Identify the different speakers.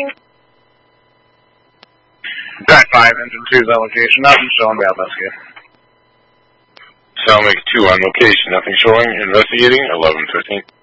Speaker 1: looking.
Speaker 2: Track 5, engine 2's on location. Nothing showing, bad investigate.
Speaker 3: Cellmake 2 on location. Nothing showing. Investigating. 11:15.